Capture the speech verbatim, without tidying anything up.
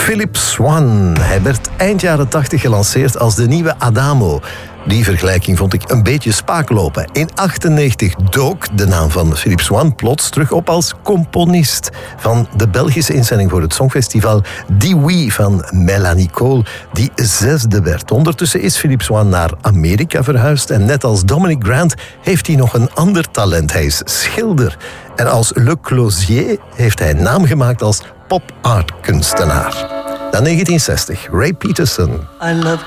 Philip Swan. Hij werd eind jaren tachtig gelanceerd als de nieuwe Adamo. Die vergelijking vond ik een beetje spaak lopen. In achtennegentig dook de naam van Philip Swan plots terug op als componist van de Belgische inzending voor het Songfestival Die Oui van Melanie Cole, die zesde werd. Ondertussen is Philip Swan naar Amerika verhuisd en net als Dominic Grant heeft hij nog een ander talent. Hij is schilder. En als Le Closier heeft hij naam gemaakt als pop-art kunstenaar. Dan negentien zestig, Ray Peterson. I love